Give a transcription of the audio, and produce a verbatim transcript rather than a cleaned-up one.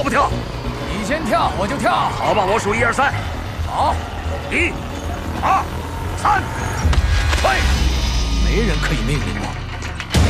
不跳？ 你先跳，我就跳。 好吧，我数一二三。 好， 一、二、三，退！ 没人可以命令我。